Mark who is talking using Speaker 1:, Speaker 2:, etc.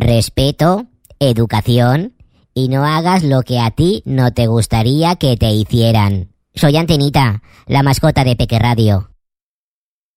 Speaker 1: respeto, educación y no hagas lo que a ti no te gustaría que te hicieran. Soy Antenita, la mascota de Peque Radio.